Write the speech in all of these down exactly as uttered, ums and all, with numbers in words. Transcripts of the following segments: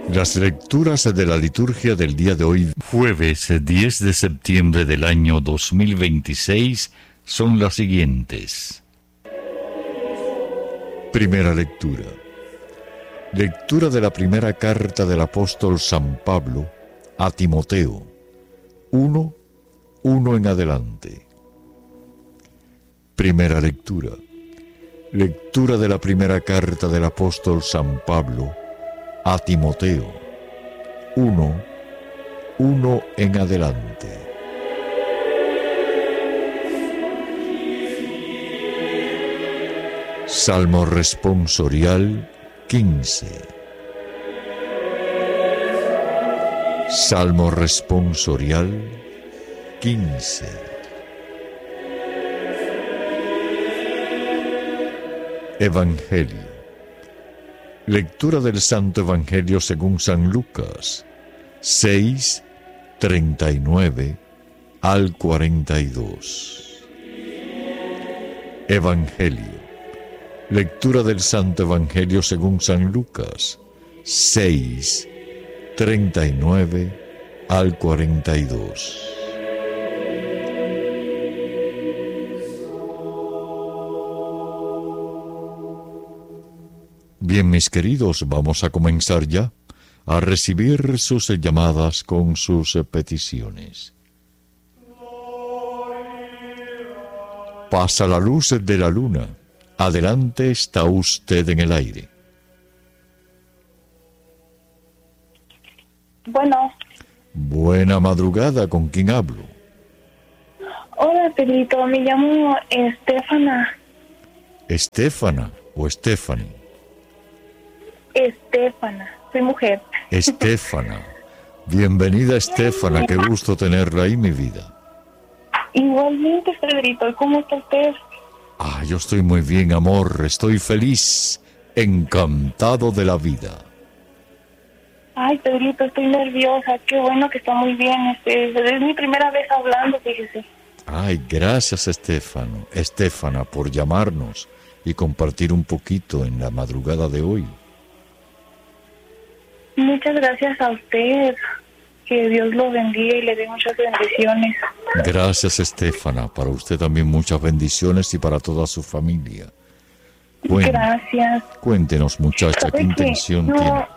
Las lecturas de la liturgia del día de hoy, jueves diez de septiembre del año dos mil veintiséis, son las siguientes. Primera lectura. Lectura de la primera carta del apóstol San Pablo a Timoteo, uno, uno en adelante. Primera lectura. Lectura de la primera carta del apóstol San Pablo a Timoteo, uno, uno en adelante. Salmo responsorial quince. Salmo responsorial quince. Evangelio. Lectura del Santo Evangelio según San Lucas, seis, treinta y nueve al cuarenta y dos. Evangelio. Lectura del Santo Evangelio según San Lucas, seis, treinta y nueve al cuarenta y dos. Bien, mis queridos, vamos a comenzar ya a recibir sus llamadas con sus peticiones. Pasa la luz de la luna. Adelante, está usted en el aire. Bueno. Buena madrugada, ¿con quién hablo? Hola, Pedrito, me llamo Estefana. ¿Estefana o Stephanie? Estefana, soy mujer. Estefana. Bienvenida, Estefana, qué gusto tenerla ahí, mi vida. Igualmente, Pedrito, ¿cómo está usted? Ah, yo estoy muy bien, amor, estoy feliz, encantado de la vida. Ay, Pedrito, estoy nerviosa, qué bueno que está muy bien. Este, es mi primera vez hablando, fíjese. Ay, gracias, Estefano, Estefana, por llamarnos y compartir un poquito en la madrugada de hoy. Muchas gracias a usted, que Dios lo bendiga y le dé muchas bendiciones. Gracias, Estefana, para usted también muchas bendiciones y para toda su familia. Cuen- Gracias. Cuéntenos, muchacha, ¿qué ¿Sabe qué? intención No. tiene?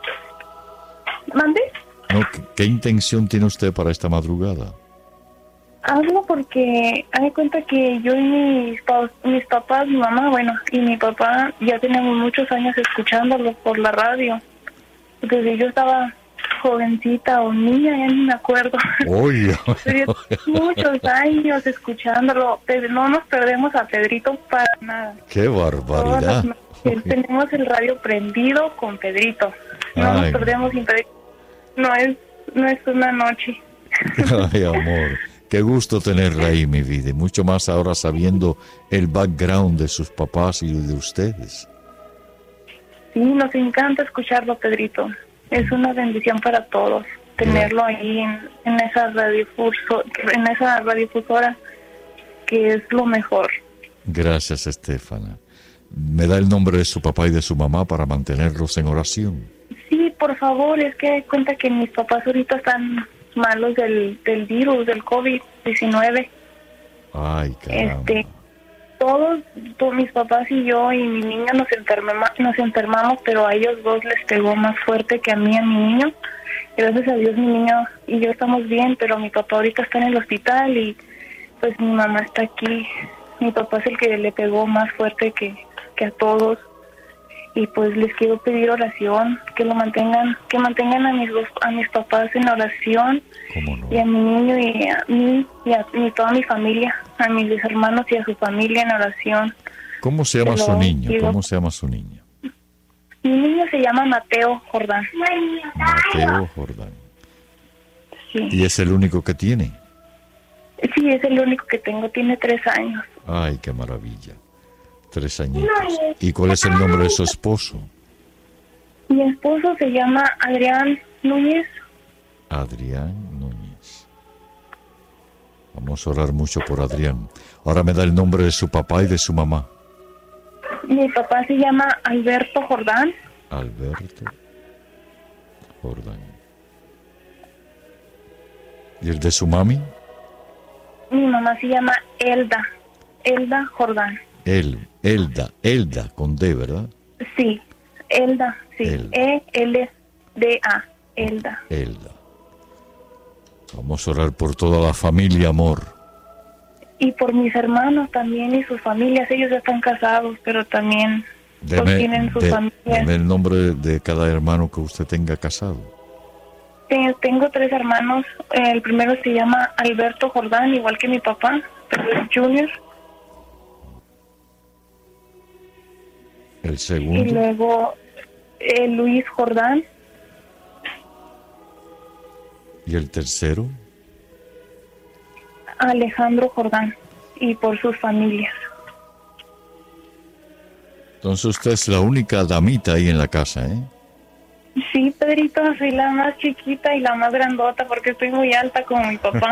¿Mande? No, ¿qué, qué intención tiene usted para esta madrugada? Hablo porque hay cuenta que yo y mis, pa- mis papás, mi mamá, bueno, y mi papá ya tenemos muchos años escuchándolo por la radio. Desde yo estaba jovencita o niña, ya ni me acuerdo. Oye, Pero muchos años escuchándolo, pero no nos perdemos a Pedrito para nada. qué Todas barbaridad. las noches tenemos el radio prendido con Pedrito. No Ay. nos perdemos sin Pedrito. No es, no es una noche. Ay, amor, qué gusto tenerla ahí, mi vida, y mucho más ahora sabiendo el background de sus papás y de ustedes. Sí, nos encanta escucharlo, Pedrito. Es una bendición para todos tenerlo ahí en, en esa radiofuso, en esa radiodifusora, que es lo mejor. Gracias, Estefana. ¿Me da el nombre de su papá y de su mamá para mantenerlos en oración? Sí, por favor, es que cuenta que mis papás ahorita están malos del, del virus, del COVID diecinueve. Ay, caramba. Este, todos, todos mis papás y yo y mi niña nos enfermamos, nos enfermamos, pero a ellos dos les pegó más fuerte que a mí, a mi niño. Gracias a Dios mi niño y yo estamos bien, pero mi papá ahorita está en el hospital y pues mi mamá está aquí. Mi papá es el que le pegó más fuerte que, que a todos. Y pues les quiero pedir oración, que lo mantengan, que mantengan a mis dos, a mis papás en oración. ¿Cómo no? Y a mi niño y a mí y a, y toda mi familia, a mis hermanos y a su familia en oración. ¿Cómo se llama Te su lo niño? digo. ¿Cómo se llama su niño? Mi niño se llama Mateo Jordán. Mateo Jordán. Sí. ¿Y es el único que tiene? Sí, es el único que tengo, tiene tres años. Ay, qué maravilla. Tres añitos. ¿Y cuál es el nombre de su esposo? Mi esposo se llama Adrián Núñez. Adrián Núñez. Vamos a orar mucho por Adrián. Ahora me da el nombre de su papá y de su mamá. Mi papá se llama Alberto Jordán. Alberto Jordán. ¿Y el de su mami? Mi mamá se llama Elda, Elda Jordán. El, Elda, Elda, con D, ¿verdad? Sí, Elda, sí, Elda. E L D A, Elda. Elda. Vamos a orar por toda la familia, amor. Y por mis hermanos también y sus familias, ellos ya están casados, pero también pues, Deme, tienen sus de- familias. deme el nombre de, de cada hermano que usted tenga casado. Ten- Tengo tres hermanos, el primero se llama Alberto Jordán, igual que mi papá, pero es Junior. El Y segundo, luego eh, Luis Jordán, y el tercero, Alejandro Jordán, y por sus familias. entonces usted es la única damita ahí en la casa, ¿eh? Sí, Pedrito, soy la más chiquita y la más grandota porque estoy muy alta como mi papá.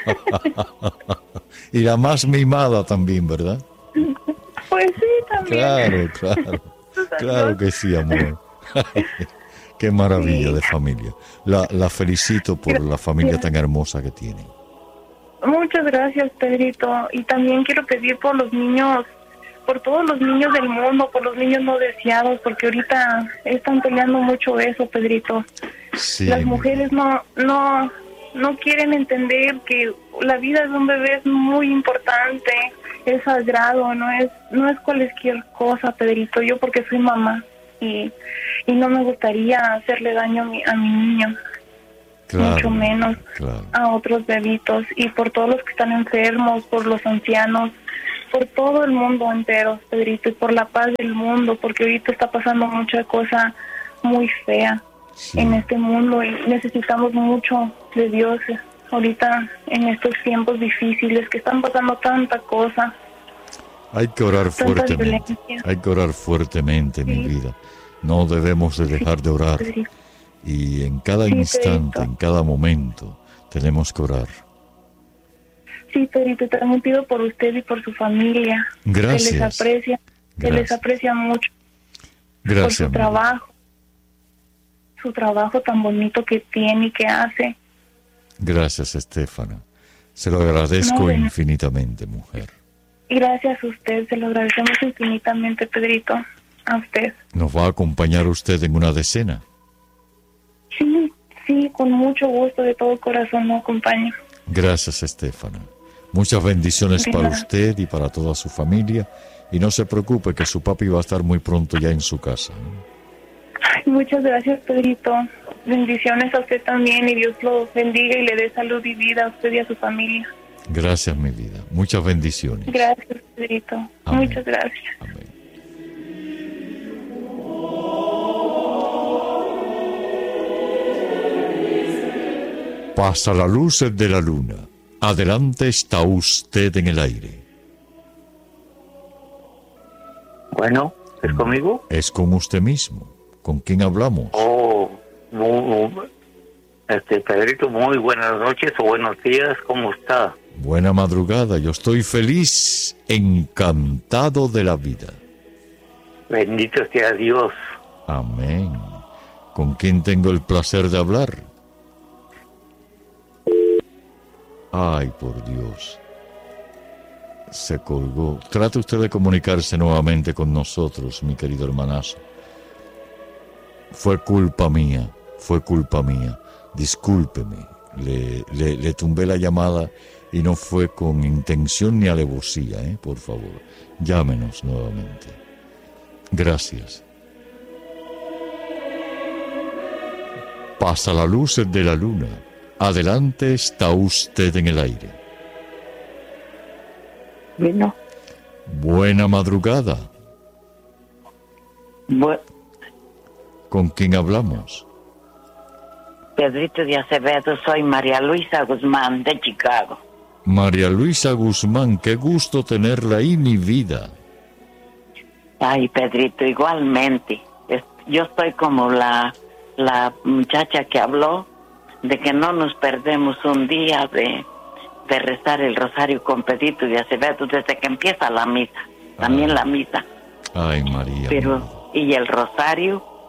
Y la más mimada también, ¿verdad? Pues sí, también. Claro, claro, claro que sí, amor. Qué maravilla Sí. de familia. La, la felicito por la familia tan hermosa que tiene. Muchas gracias, Pedrito. Y también quiero pedir por los niños, por todos los niños del mundo, por los niños no deseados, porque ahorita están peleando mucho eso, Pedrito. Sí, Las mi mujeres no, no, no quieren entender que la vida de un bebé es muy importante, es sagrado, no es, no es cualquier cosa, Pedrito. Yo porque soy mamá y, y no me gustaría hacerle daño a mi, a mi niño, Claro, mucho menos claro. a otros bebitos, y por todos los que están enfermos, por los ancianos, por todo el mundo entero, Pedrito, y por la paz del mundo, porque ahorita está pasando mucha cosa muy fea Sí. en este mundo y necesitamos mucho de Dios ahorita en estos tiempos difíciles que están pasando tanta cosa. Hay que orar Tanta fuertemente. violencia. Hay que orar fuertemente, mi Sí. vida. No debemos de dejar de orar. Pedrito. Y en cada Sí, instante, Pedrito. en cada momento, tenemos que orar. Sí, Pedrito, también pido por usted y por su familia. Gracias. Se les aprecia, se les Gracias. aprecia mucho por Gracias, su mi vida. trabajo, su trabajo tan bonito que tiene y que hace. Gracias, Estefana. Se lo agradezco No, de nada. infinitamente, mujer. Y gracias a usted, se lo agradecemos infinitamente, Pedrito, a usted. ¿Nos va a acompañar usted en una decena? Sí, sí, con mucho gusto, de todo corazón lo acompaño. Gracias, Estefana. Muchas bendiciones De para nada. usted y para toda su familia. Y no se preocupe que su papi va a estar muy pronto ya en su casa, ¿no? Ay, muchas gracias, Pedrito. Bendiciones a usted también y Dios lo bendiga y le dé salud y vida a usted y a su familia. Gracias, mi vida. Muchas bendiciones. Gracias, Pedrito. Amén. Muchas gracias. Amén. Pasa la luz de la luna. Adelante está usted en el aire. Bueno, ¿es conmigo? Es con usted mismo. ¿Con quién hablamos? Oh, mu- mu- este Pedrito, muy buenas noches o buenos días, ¿cómo está? Buena madrugada. Yo estoy feliz, encantado de la vida. Bendito sea Dios. Amén. ¿Con quién tengo el placer de hablar? Ay, por Dios. Se colgó. Trate usted de comunicarse nuevamente con nosotros, mi querido hermanazo. Fue culpa mía, fue culpa mía. Discúlpeme. Le, le, le tumbé la llamada y no fue con intención ni alevosía, ¿eh? Por favor, llámenos nuevamente. Gracias. Pasa la luz de la luna. Adelante está usted en el aire. Bueno, Buena madrugada. bu- ¿Con quién hablamos? Pedrito de Acevedo, soy María Luisa Guzmán de Chicago. María Luisa Guzmán, qué gusto tenerla ahí, mi vida. Ay, Pedrito, igualmente. Es- Yo estoy como la, la muchacha que habló de que no nos perdemos un día de, de rezar el rosario con Pedrito de Acevedo desde que empieza la misa. También Ah. la misa. Ay, María. Pero, y el rosario,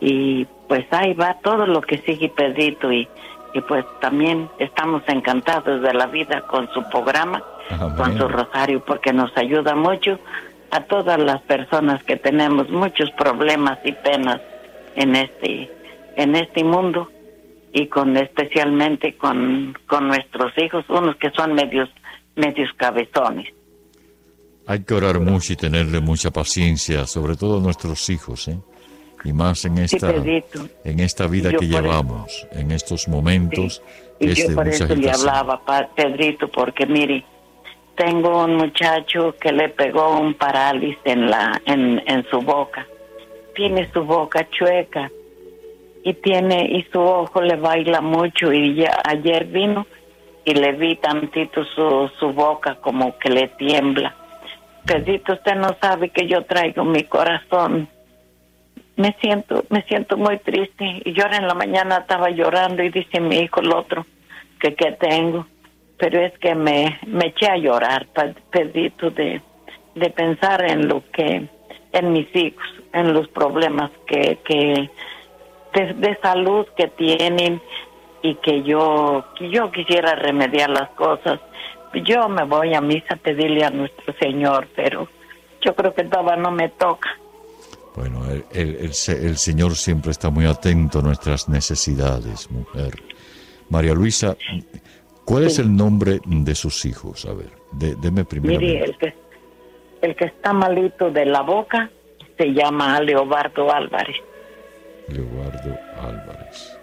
y pues ahí va todo lo que sigue Pedrito, y, y pues también estamos encantados de la vida con su programa, Amén. Con su rosario, porque nos ayuda mucho a todas las personas que tenemos muchos problemas y penas en este en este mundo, y con especialmente con, con nuestros hijos, unos que son medios medios cabezones. Hay que orar mucho y tenerle mucha paciencia, sobre todo a nuestros hijos, ¿eh? Y más en esta sí, en esta vida que llevamos, eso, en estos momentos. Sí. Y es yo de por mucha eso agitación. Le hablaba a Pedrito, porque mire, tengo un muchacho que le pegó un parálisis en la en, en su boca. Tiene su boca chueca y tiene y su ojo le baila mucho, y ya ayer vino y le vi tantito su su boca como que le tiembla. Pedrito, usted no sabe que yo traigo mi corazón. Me siento me siento muy triste, y yo ahora en la mañana estaba llorando y dice mi hijo el otro que qué tengo, pero es que me me eché a llorar, Pedrito, de de pensar en lo que en mis hijos, en los problemas que que de, de salud que tienen, y que yo que yo quisiera remediar las cosas. Yo me voy a misa a pedirle a nuestro Señor, pero yo creo que todavía no me toca. Bueno, el, el, el, el Señor siempre está muy atento a nuestras necesidades, mujer. María Luisa, ¿cuál sí. es el nombre de sus hijos? A ver, de, deme primero. Mire, el que, el que está malito de la boca se llama Leobardo Álvarez. Leobardo Álvarez.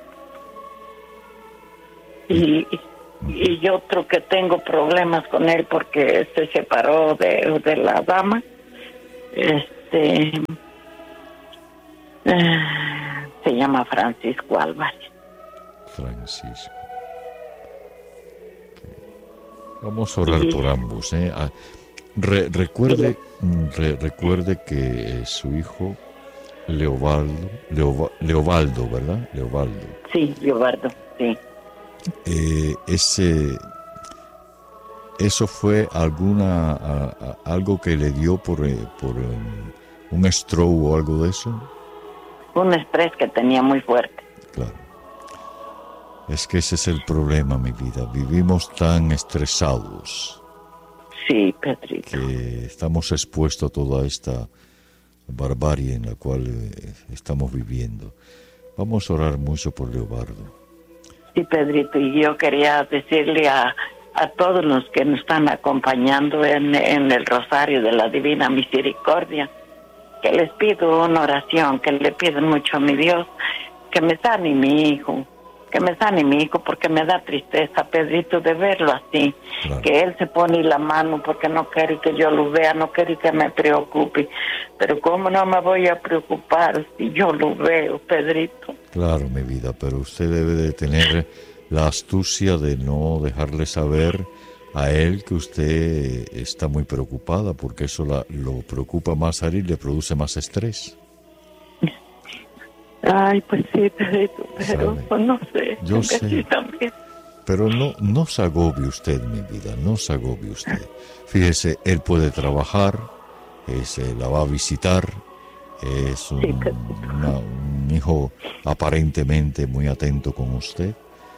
Y, y otro que tengo problemas con él porque se separó de, de la dama, este eh, se llama Francisco Álvarez. Francisco. Vamos a orar sí. por ambos, ¿eh? Re, recuerde, re, recuerde que su hijo Leobaldo, Leo, Leobaldo, ¿verdad? Leobaldo. Sí, Leobaldo, sí. Eh, ese, eso fue alguna a, a, algo que le dio por por um, un stroke o algo de eso. Un estrés que tenía muy fuerte. Claro. Es que ese es el problema, mi vida. Vivimos tan estresados. Sí, Pedrito. Que estamos expuestos a toda esta barbarie en la cual eh, estamos viviendo. Vamos a orar mucho por Leobardo. Sí, Pedrito, y yo quería decirle a, a todos los que nos están acompañando en, en el Rosario de la Divina Misericordia, que les pido una oración, que le pido mucho a mi Dios, que me sane mi hijo, que me sane mi hijo, porque me da tristeza, Pedrito, de verlo así, claro. Que él se pone la mano porque no quiere que yo lo vea, no quiere que me preocupe, pero ¿cómo no me voy a preocupar si yo lo veo, Pedrito? Claro, mi vida, pero usted debe de tener la astucia de no dejarle saber a él que usted está muy preocupada, porque eso la, lo preocupa más a él y le produce más estrés. Ay, pues sí, Pedrito, pero pues no sé. Yo sé. Sí, también. Pero no, no se agobie usted, mi vida, no se agobie usted. Fíjese, él puede trabajar, eh, se la va a visitar, es un, sí, una, un hijo aparentemente muy atento con usted,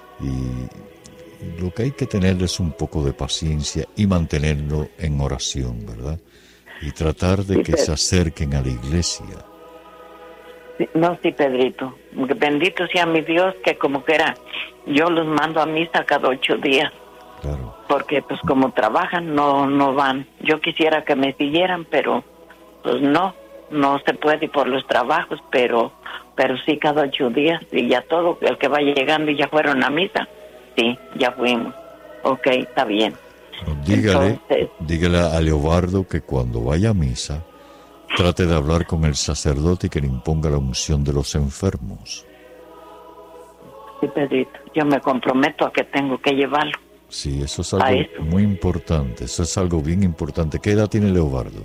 y lo que hay que tener es un poco de paciencia y mantenerlo en oración, ¿verdad? Y tratar de sí, que pero... se acerquen a la iglesia. No, sí, Pedrito, bendito sea mi Dios, que como quiera, yo los mando a misa cada ocho días. Claro. Porque pues como trabajan, no no van. Yo quisiera que me siguieran, pero pues no, no se puede por los trabajos, pero pero sí cada ocho días, y ya todo, el que va llegando y ya fueron a misa, sí, ya fuimos. Ok, está bien. No, dígale, Entonces, dígale a Leobardo que cuando vaya a misa, trate de hablar con el sacerdote y que le imponga la unción de los enfermos. Sí, Pedrito, yo me comprometo a que tengo que llevarlo. Sí, eso es algo muy importante, eso es algo bien importante. ¿Qué edad tiene Leobardo?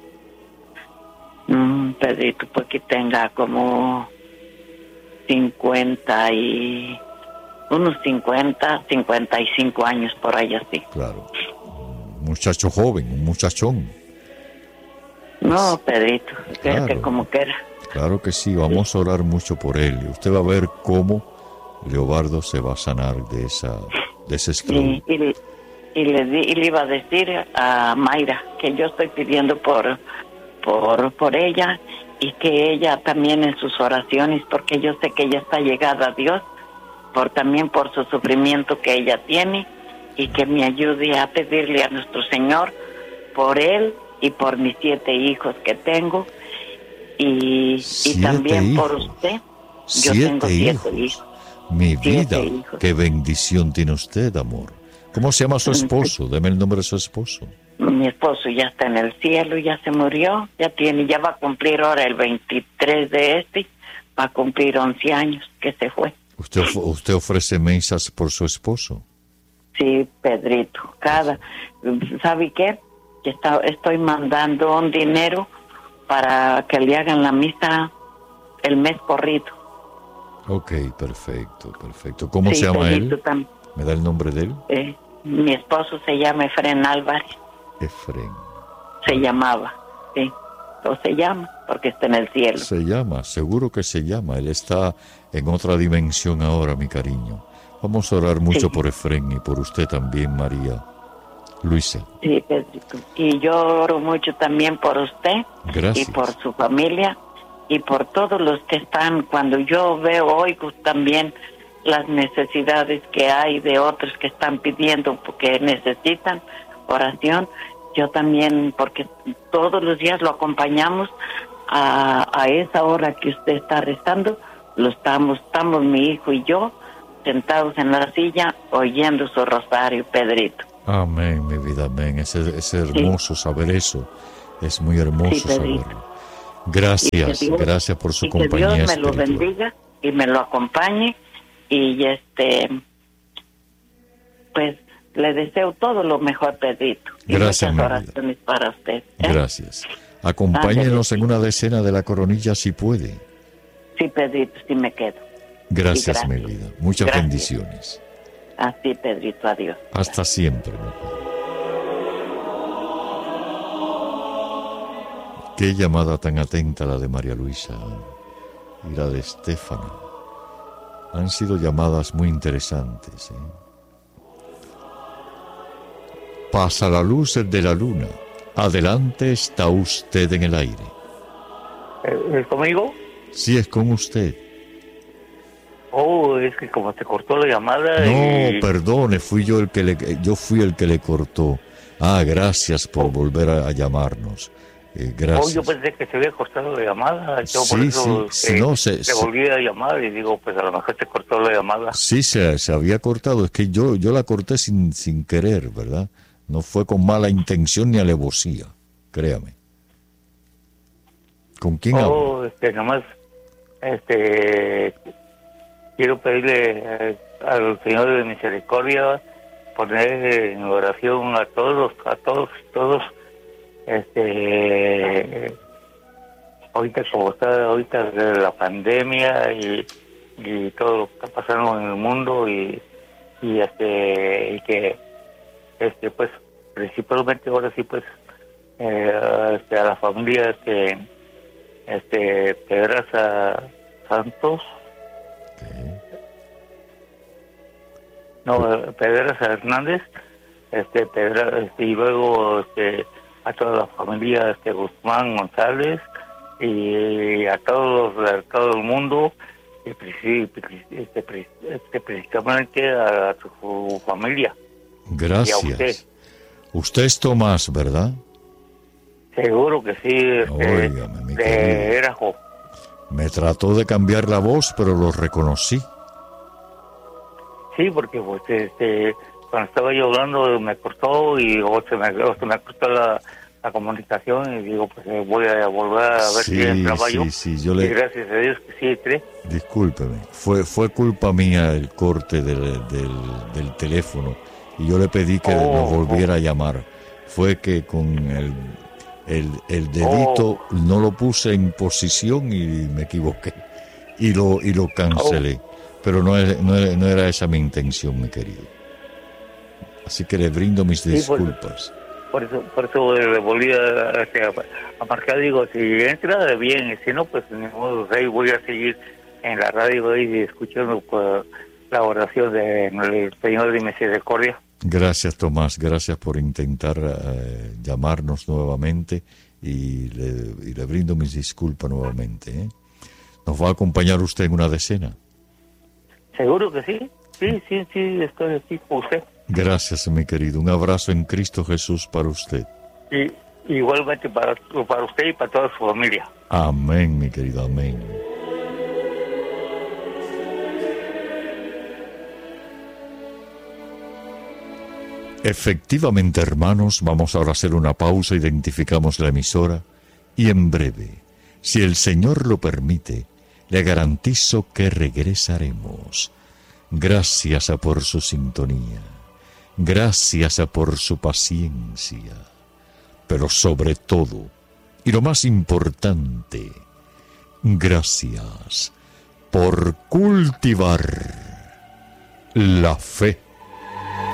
Mm, Pedrito, pues que tenga como cincuenta y... unos cincuenta, cincuenta y cinco años por ahí así. Claro, un muchacho joven, un muchachón. No, Pedrito, que, Claro. que como quiera. Claro que sí, vamos a orar mucho por él. Usted va a ver cómo Leobardo se va a sanar de esa de ese Y, stroke. y, y, le di, y le iba a decir a Mayra que yo estoy pidiendo por, por, por ella, y que ella también en sus oraciones, porque yo sé que ella está llegada a Dios, por también por su sufrimiento que ella tiene, y que me ayude a pedirle a nuestro Señor por él y por mis siete hijos que tengo, y, y Siete también hijos. por usted. Yo Siete tengo siete hijos. hijos. Mi Siete vida, hijos. qué bendición tiene usted, amor. ¿Cómo se llama su esposo? Deme el nombre de su esposo. Mi esposo ya está en el cielo, ya se murió, ya tiene, ya va a cumplir ahora el veintitrés de este, va a cumplir once años que se fue. ¿Usted, of- usted ofrece mesas por su esposo? Sí, Pedrito, cada, ¿sabe qué? Que está, estoy mandando un dinero para que le hagan la misa el mes corrido. Ok, perfecto, perfecto. ¿Cómo Sí, se llama Pedrito, él? tam- ¿Me da el nombre de él? eh, mi esposo se llama Efren Álvarez, Efren. se llamaba, sí, o se llama, porque está en el cielo. Se llama, seguro que se llama. Él está en otra dimensión ahora, mi cariño. Vamos a orar mucho Sí. por Efren y por usted también, María Luisa. Sí, Pedrito. Y yo oro mucho también por usted Gracias. y por su familia y por todos los que están. Cuando yo veo, oigo también las necesidades que hay de otros que están pidiendo porque necesitan oración. Yo también, porque todos los días lo acompañamos a, a esa hora que usted está rezando, lo estamos, estamos mi hijo y yo sentados en la silla oyendo su rosario, Pedrito. Amén, mi vida, amén. Es, es hermoso saber eso. Es muy hermoso Sí, Pedrito. saberlo. Gracias, Y que Dios- gracias por su y que compañía Dios me lo espiritual. bendiga y me lo acompañe, y este pues le deseo todo lo mejor, Pedrito, y Gracias, mi muchas vida. oraciones para usted, ¿eh? Gracias. Acompáñenos en una decena de la coronilla si puede. Sí, Pedrito, sí me quedo. Gracias, gracias. mi vida. Muchas Gracias. bendiciones. Así, Pedrito, adiós. Hasta siempre, mujer. Qué llamada tan atenta la de María Luisa y la de Estefana. Han sido llamadas muy interesantes, ¿eh? Pasa la luz de la luna. Adelante, está usted en el aire. ¿Es conmigo? Sí, es con usted. Oh, es que como se cortó la llamada. No, y... perdone, fui yo el que le, yo fui el que le cortó. Ah, gracias por volver a, a llamarnos. Eh, Oh, gracias. yo pensé que se había cortado la llamada. Yo Sí, por eso sí, eh, no, se- le se- volví a llamar y digo, pues a lo mejor se cortó la llamada. Sí, se, se había cortado. Es que yo, yo la corté sin, sin querer, ¿verdad? No fue con mala intención ni alevosía, créame. ¿Con quién hablo? Oh, este, nomás, este, quiero pedirle eh, al Señor de Misericordia poner en oración a todos, a todos, todos, este, ahorita como está ahorita la pandemia y, y todo lo que está pasando en el mundo y, y este, y que, este, pues, principalmente ahora sí, pues, eh, este, a la familia, este, este Pedraza Santos, no, eh, Pedraza Hernández, este, Pedra, este, y luego este, a toda la familia, este, Guzmán González, y a todos, a todo el mundo, y princi- princi- este, pri- este, principalmente a, su familia. Y a Gracias. usted. Usted es Tomás, ¿verdad? Seguro que sí, este, Óigame, mi de querido. Erajo. Me trató de cambiar la voz, pero lo reconocí. Sí, porque pues este cuando estaba yo hablando me cortó y o se me, o se me cortó la, la comunicación y digo pues eh, voy a volver a ver Sí, si entraba yo. sí, sí, yo Y le... gracias a Dios que sí entré. Discúlpeme, fue, fue culpa mía el corte del, del, del teléfono y yo le pedí que Oh, nos volviera a llamar. Fue que con el, el, el dedito no lo puse en posición y me equivoqué y lo, y lo cancelé. Pero no, es- no, era- no era esa mi intención, mi querido. Así que le brindo mis Sí, pues. disculpas. por eso por eso le volví a, a, a marcar. Digo, si entra bien, y si no, pues ni modo, ahí voy a seguir en la radio y escuchando pues, la oración del Señor de Misericordia. Gracias, Tomás, gracias por intentar eh, llamarnos nuevamente y le, y le brindo mis disculpas nuevamente, ¿eh? ¿Nos va a acompañar usted en una decena? Seguro que sí, sí, sí, sí, estoy aquí con usted. Gracias, mi querido, un abrazo en Cristo Jesús para usted. Y igualmente para, para usted y para toda su familia. Amén, mi querido, amén. Efectivamente, hermanos, vamos ahora a hacer una pausa, identificamos la emisora y en breve, si el Señor lo permite, le garantizo que regresaremos. Gracias a por su sintonía, gracias a por su paciencia, pero sobre todo, y lo más importante, gracias por cultivar la fe.